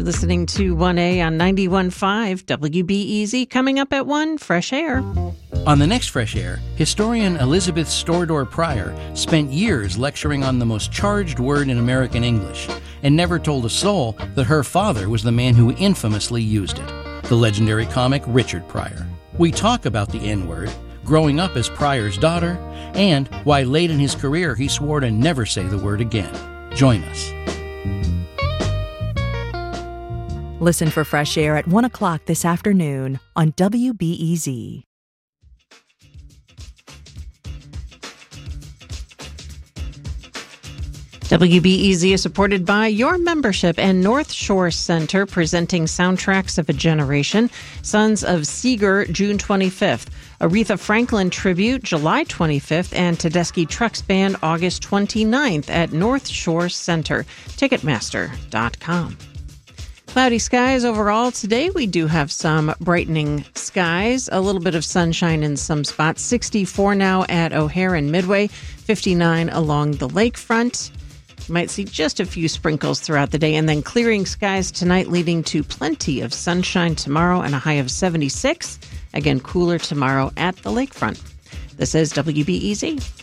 You're listening to 1A on 91.5 WBEZ. Coming up at 1, Fresh Air. On the next Fresh Air, historian Elizabeth Storedore Pryor spent years lecturing on the most charged word in American English and never told a soul that her father was the man who infamously used it, the legendary comic Richard Pryor. We talk about the N-word, growing up as Pryor's daughter, and why late in his career he swore to never say the word again. Join us. Listen for Fresh Air at 1 o'clock this afternoon on WBEZ. WBEZ is supported by your membership and North Shore Center, presenting Soundtracks of a Generation. Sons of Seeger, June 25th. Aretha Franklin Tribute, July 25th. And Tedeschi Trucks Band, August 29th at North Shore Center. Ticketmaster.com. Cloudy skies overall today. We do have some brightening skies, a little bit of sunshine in some spots. 64 now at O'Hare and Midway, 59 along the lakefront. You might see just a few sprinkles throughout the day, and then clearing skies tonight, leading to plenty of sunshine tomorrow and a high of 76. Again, cooler tomorrow at the lakefront. This is WBEZ.